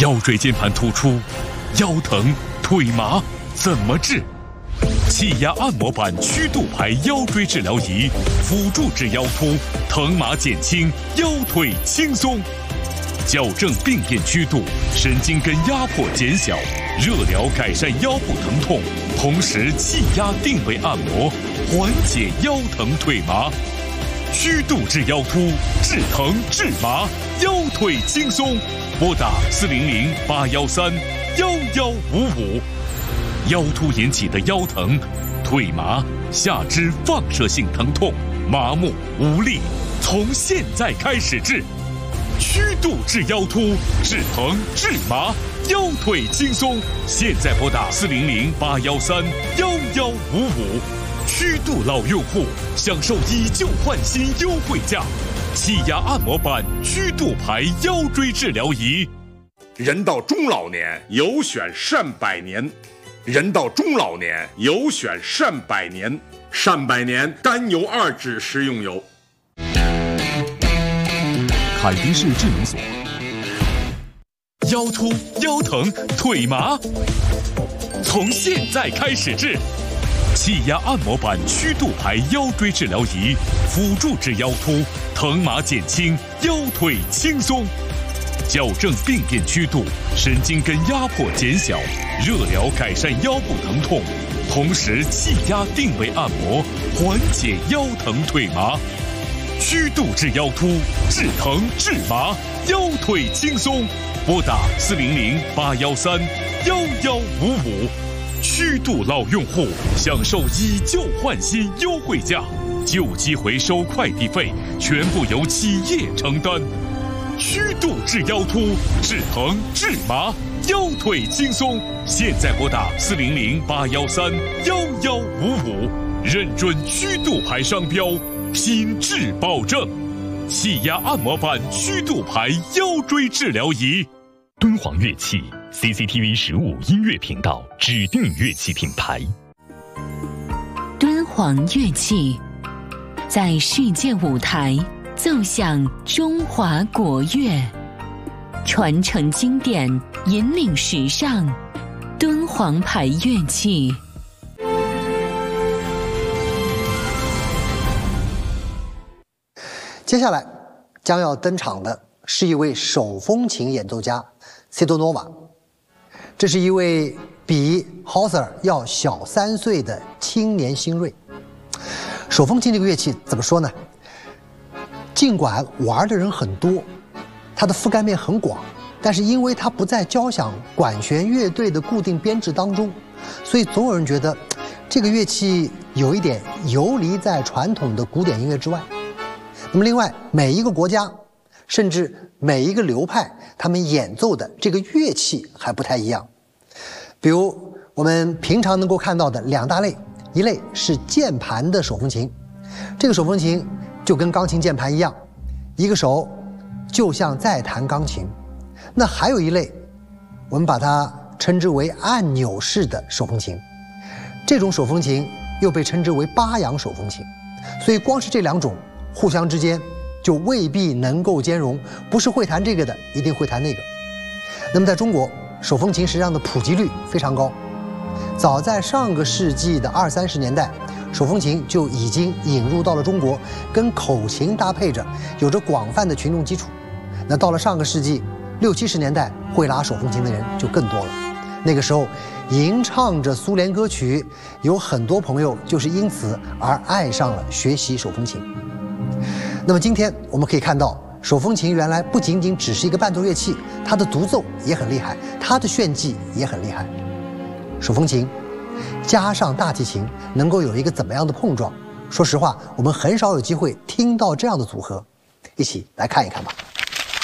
腰椎间盘突出、腰疼、腿麻怎么治？气压按摩板曲度排腰椎治疗仪，辅助治腰突，疼麻减轻，腰腿轻松。矫正病变曲度，神经根压迫减小，热疗改善腰部疼痛，同时气压定位按摩，缓解腰疼腿麻。曲度治腰突，治疼治麻，腰腿轻松。拨打400-813-1155。腰突引起的腰疼、腿麻、下肢放射性疼痛、麻木无力，从现在开始治。曲度治腰突，治疼治麻，腰腿轻松。现在拨打400-813-1155。曲度老用户享受以旧换新优惠价，气压按摩板曲度排腰椎治疗仪。 人到中老年，有选善百年。人到中老年，有选善百年。善百年甘油2酯食用油。 凯迪士智能锁。腰突、腰疼、腿麻，从现在开始治。气压按摩板曲度排腰椎治疗仪，辅助治腰突，疼麻减轻，腰腿轻松。矫正病变曲度，神经根压迫减小，热疗改善腰部疼痛，同时气压定位按摩，缓解腰疼腿麻。曲度治腰突，治疼治麻，腰腿轻松。拨打400-813-1155。曲度老用户享受以旧换新优惠价，旧机回收快递费全部由企业承担。曲度治腰突，治疼治麻，腰腿轻松。现在拨打400-813-1155，认准曲度牌商标，品质保证。气压按摩板曲度牌腰椎治疗仪。敦煌乐器 CCTV 15音乐频道指定乐器品牌。 敦煌乐器在世界舞台奏响中华国乐，传承经典，引领时尚。敦煌牌乐器。 接下来将要登场的是一位手风琴演奏家塞多诺瓦。这是一位比 Hauser 要小3岁的青年新锐。手风琴这个乐器怎么说呢？尽管玩的人很多，它的覆盖面很广，但是因为它不在交响管弦乐队的固定编制当中，所以总有人觉得这个乐器有一点游离在传统的古典音乐之外。那么另外，每一个国家甚至每一个流派，他们演奏的这个乐器还不太一样。比如我们平常能够看到的2大类，一类是键盘的手风琴，这个手风琴就跟钢琴键盘一样，一个手就像在弹钢琴。那还有一类，我们把它称之为按钮式的手风琴，这种手风琴又被称之为8扬手风琴。所以光是这2种互相之间就未必能够兼容，不是会弹这个的一定会弹那个。那么在中国，手风琴实际上的普及率非常高，早在上个世纪的20、30年代，手风琴就已经引入到了中国，跟口琴搭配着，有着广泛的群众基础。那到了上个世纪60、70年代，会拉手风琴的人就更多了。那个时候吟唱着苏联歌曲，有很多朋友就是因此而爱上了学习手风琴。那么今天我们可以看到，手风琴原来不仅仅只是一个伴奏乐器，它的独奏也很厉害，它的炫技也很厉害。手风琴加上大提琴能够有一个怎么样的碰撞？说实话，我们很少有机会听到这样的组合，一起来看一看吧。